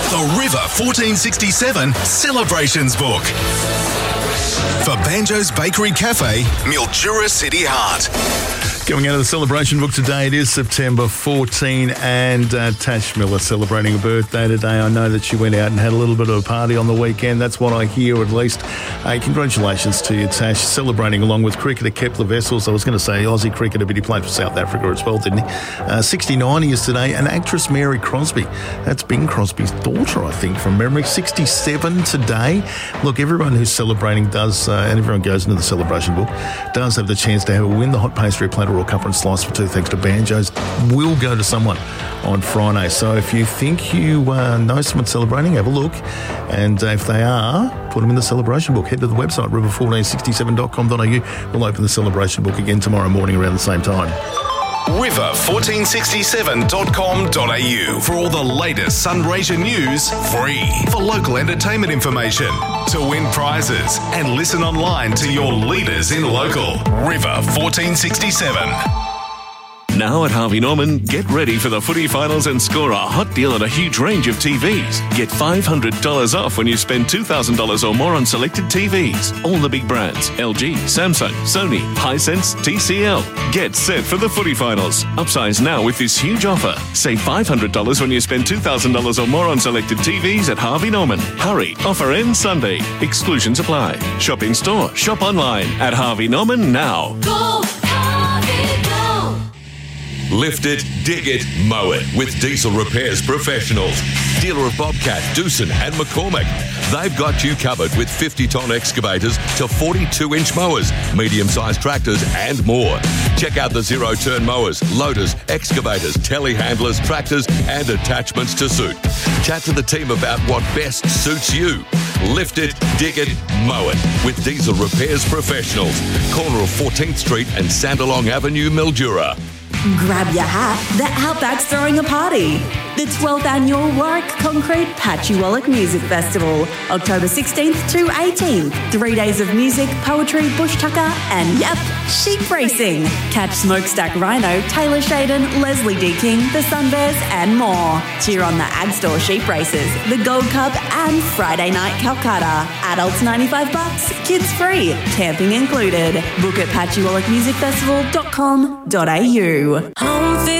The River 1467 Celebrations Book. For Banjo's Bakery Cafe, Mildura City Heart. Coming out of the celebration book today, it is September 14 and Tash Miller celebrating a birthday today. I know that she went out and had a little bit of a party on the weekend. That's what I hear, at least. Congratulations to you, Tash, celebrating along with cricketer Kepler Wessels. I was going to say Aussie cricketer, but he played for South Africa as well, didn't he? 69 he is today. And actress Mary Crosby. That's Bing Crosby's daughter, I think, from memory. 67 today. Look, everyone who's celebrating does, and everyone goes into the celebration book, does have the chance to have a win the hot pastry platter or cup and slice for 2 thanks to Banjo's will go to someone on Friday. So if you think you know someone celebrating, have a look. And if they are, put them in the celebration book. Head to the website, river1467.com.au. We'll open the celebration book again tomorrow morning around the same time. River1467.com.au for all the latest Sunraysia news, free. For local entertainment information, to win prizes and listen online to your leaders in local. River 1467. Now at Harvey Norman, get ready for the footy finals and score a hot deal on a huge range of TVs. Get $500 off when you spend $2,000 or more on selected TVs. All the big brands, LG, Samsung, Sony, Hisense, TCL. Get set for the footy finals. Upsize now with this huge offer. Save $500 when you spend $2,000 or more on selected TVs at Harvey Norman. Hurry, offer ends Sunday. Exclusions apply. Shop in store, shop online at Harvey Norman now. Go, Harvey, go! Lift it, dig it, mow it with Diesel Repairs Professionals. Dealer of Bobcat, Doosan and McCormick. They've got you covered with 50-ton excavators to 42-inch mowers, medium-sized tractors and more. Check out the zero-turn mowers, loaders, excavators, telehandlers, tractors and attachments to suit. Chat to the team about what best suits you. Lift it, dig it, mow it with Diesel Repairs Professionals. Corner of 14th Street and Sandalong Avenue, Mildura. Grab your hat, the Outback's throwing a party. The 12th Annual Warwick Concrete Patchywallop Music Festival, October 16th to 18th. 3 days of music, poetry, bush tucker, and yep, sheep racing. Catch Smokestack Rhino, Taylor Shaden, Leslie D. King, the Sunbears, and more. Cheer on the Ag Store sheep races, the Gold Cup, and Friday Night Calcutta. Adults $95, kids free, camping included. Book at patchywallopmusicfestival.com.au.